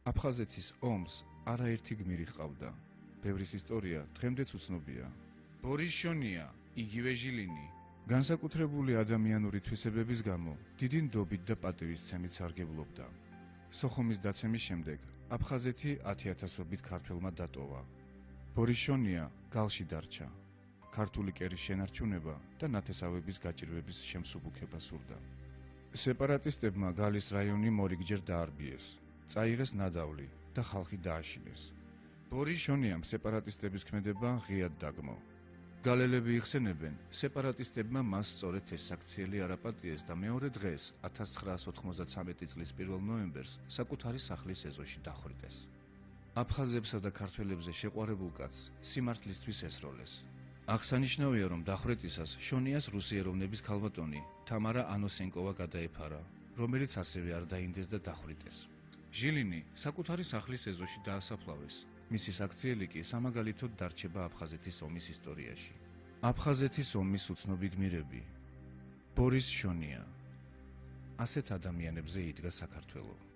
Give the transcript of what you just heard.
აფხაზეთის ომს არაერთი გმირი ჰყავდა. ბევრის ისტორია დღემდეც უცნობია. ბორის შონია, იგივე ჟილინი. განსაკუთრებული ადამიანური თვისებების გამო დიდი ნდობით და პატივისცემით სარგებლობდა. სოხუმის დაცემის შემდეგ აფხაზეთი 10,000-ობით ქართველმა დატოვა. ბორის შონია გალში დარჩა. ქართული კერის შენარჩუნება და ნათესავების გაჭირვების შემსუბუქება სურდა. სეპარატისტებმა გალის რაიონი მორიგჯერ დაარბიეს, წაიღეს ნადავლი და ხალხი დააშინეს. ბორის შონიამ სეპარატისტების ქმედება ღიად დაგმო. გალელები იხსენებენ, სეპარატისტებმა მას სწორედ ეს საქციელი არაპატიეს და მეორე დღეს 1993 წლის 1 ნოემბერს საკუთარი სახლის ეზოში დახვრიტეს. აფხაზებსა და ქართველებზე შეყვარებულ კაცს სიმართლისთვის ესროლეს. აღსანიშნავია, რომ დახვრეტისას შონიას რუსი ეროვნების ქალბატონი თამარა ანოსენკოვა გადაეფარა, რომელიც ასევე არ დაინდეს და დახვრიტეს. ჟილინი საკუთარი სახლის ეზოში დაასაფლავეს. მისი საქციელი კი სამაგალითოდ დარჩება აფხაზეთის ომის ისტორიაში. აფხაზეთის ომის უცნობი გმირები. ბორის შონია. ასეთ ადამიანებზე იდგა საქართველო.